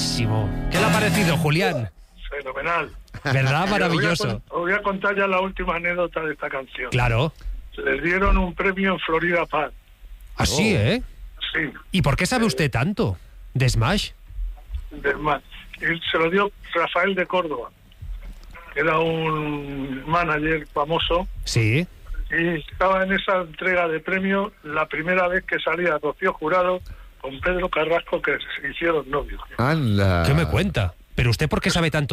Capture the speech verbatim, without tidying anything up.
buenísimo. ¿Qué le ha parecido, Julián? Fenomenal. ¿Verdad? Maravilloso. Os voy, a, os voy a contar ya la última anécdota de esta canción. Claro. Les dieron un premio en Florida Park. Así, Oh. ¿eh? Sí, ¿Y por qué sabe usted tanto de Smash? de más. Y se lo dio Rafael de Córdoba. Era un manager famoso Sí. y estaba en esa entrega de premio la primera vez que salía Rocío Jurado con Pedro Carrasco, que se hicieron novios. ¡Anda! ¿Qué me cuenta? ¿Pero usted por qué sabe tanto